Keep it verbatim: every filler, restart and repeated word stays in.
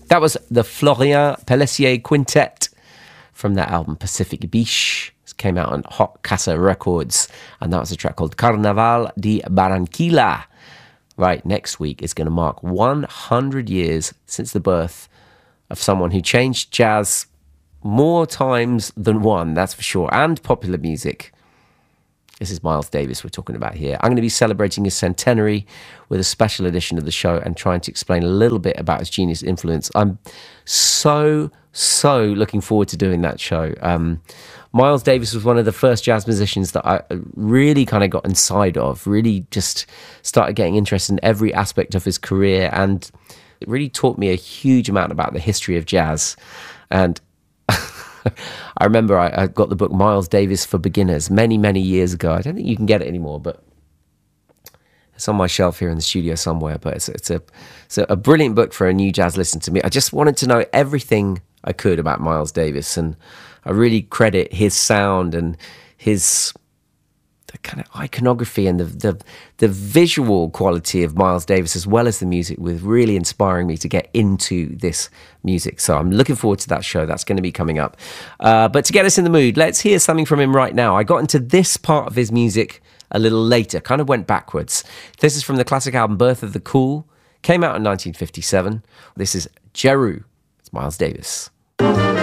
That was the Florian Pelletier Quintet from their album Pacific Beach. It came out on Hot Casa Records, and that was a track called Carnaval de Barranquilla. Right, next week is going to mark one hundred years since the birth of someone who changed jazz more times than one, that's for sure, and popular music. This is Miles Davis we're talking about here. I'm going to be celebrating his centenary with a special edition of the show and trying to explain a little bit about his genius influence. I'm so, so looking forward to doing that show. Um, Miles Davis was one of the first jazz musicians that I really kind of got inside of, really just started getting interested in every aspect of his career, and it really taught me a huge amount about the history of jazz. And I remember I, I got the book Miles Davis for Beginners many, many years ago. I don't think you can get it anymore, but it's on my shelf here in the studio somewhere. But it's, it's, a, it's a brilliant book for a new jazz listener to me. I just wanted to know everything I could about Miles Davis, and I really credit his sound and his the kind of iconography and the, the the visual quality of Miles Davis, as well as the music, with really inspiring me to get into this music. So I'm looking forward to that show. That's going to be coming up. Uh, but to get us in the mood, let's hear something from him right now. I got into this part of his music a little later, kind of went backwards. This is from the classic album Birth of the Cool. Came out in nineteen fifty-seven. This is Jeru. It's Miles Davis.